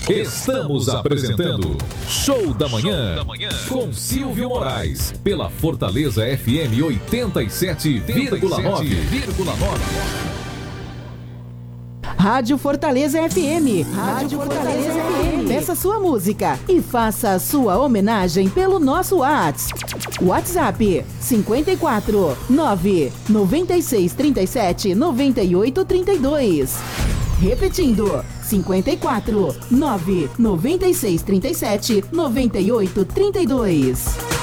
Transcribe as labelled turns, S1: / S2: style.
S1: Estamos apresentando Show da Manhã com Silvio Moraes pela Fortaleza FM 87,9.
S2: Rádio Fortaleza FM. Rádio Fortaleza FM. Peça sua música e faça a sua homenagem pelo nosso WhatsApp 54 9 96 37 98 32. Repetindo, 54 9 96 37 98 32.